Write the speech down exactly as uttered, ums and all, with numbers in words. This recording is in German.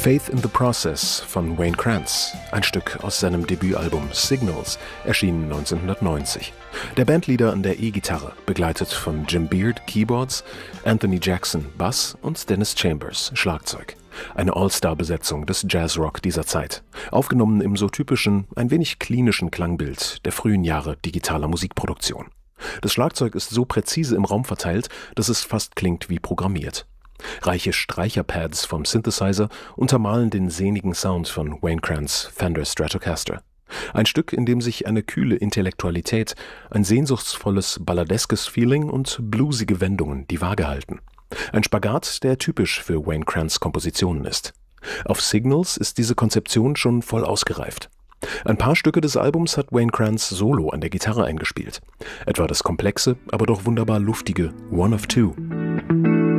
Faith in the Process von Wayne Krantz, ein Stück aus seinem Debütalbum Signals, erschienen neunzehnhundertneunzig. Der Bandleader an der E-Gitarre, begleitet von Jim Beard, Keyboards, Anthony Jackson, Bass und Dennis Chambers, Schlagzeug. Eine All-Star-Besetzung des Jazzrock dieser Zeit, aufgenommen im so typischen, ein wenig klinischen Klangbild der frühen Jahre digitaler Musikproduktion. Das Schlagzeug ist so präzise im Raum verteilt, dass es fast klingt wie programmiert. Reiche Streicherpads vom Synthesizer untermalen den sehnigen Sound von Wayne Krantz' Fender Stratocaster. Ein Stück, in dem sich eine kühle Intellektualität, ein sehnsuchtsvolles, balladeskes Feeling und bluesige Wendungen die Waage halten. Ein Spagat, der typisch für Wayne Krantz' Kompositionen ist. Auf Signals ist diese Konzeption schon voll ausgereift. Ein paar Stücke des Albums hat Wayne Krantz solo an der Gitarre eingespielt. Etwa das komplexe, aber doch wunderbar luftige One of Two.